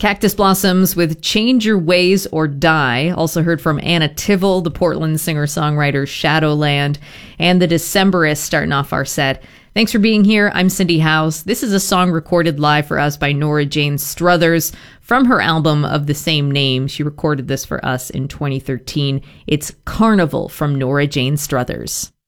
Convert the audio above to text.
Cactus Blossoms with Change Your Ways or Die. Also heard from Anna Tivell, the Portland singer-songwriter Shadowland, and the Decemberists starting off our set. Thanks for being here. I'm Cindy House. This is a song recorded live for us by Nora Jane Struthers from her album of the same name. She recorded this for us in 2013. It's Carnival from Nora Jane Struthers.